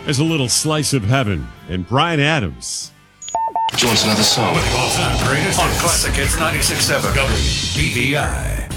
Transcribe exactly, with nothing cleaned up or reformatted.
There's a little slice of heaven and Bryan Adams. Do you want another song? All time greatest on Classic Hits ninety-six point seven W B V I.